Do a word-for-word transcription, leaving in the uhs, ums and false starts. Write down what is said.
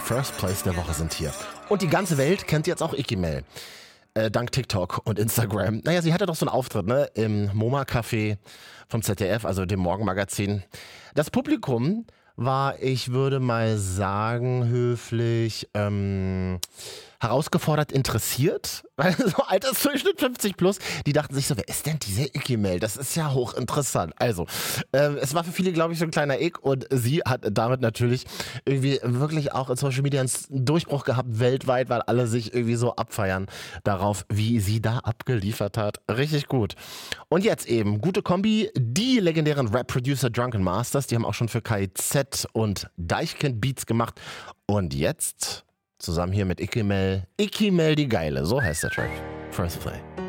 First Place der Woche sind hier. Und die ganze Welt kennt jetzt auch Icky Mel. Äh, dank TikTok und Instagram. Naja, sie hatte doch so einen Auftritt, ne? Im MoMA-Café vom Z D F, also dem Morgenmagazin. Das Publikum war, ich würde mal sagen, höflich, ähm, herausgefordert interessiert. Weil so Altersdurchschnitt fünfzig plus, die dachten sich so, wer ist denn diese Icky Mel? Das ist ja hochinteressant. Also, ähm, es war für viele, glaube ich, so ein kleiner Ick und sie hat damit natürlich irgendwie wirklich auch in Social Media einen Durchbruch gehabt, weltweit, weil alle sich irgendwie so abfeiern darauf, wie sie da abgeliefert hat. Richtig gut. Und jetzt eben, gute Kombi, die legendären Rap-Producer Drunken Masters, die haben auch schon für K I Z und Deichkind Beats gemacht. Und jetzt zusammen hier mit Icky Mel, Icky Mel die Geile, so heißt der Track. First Play.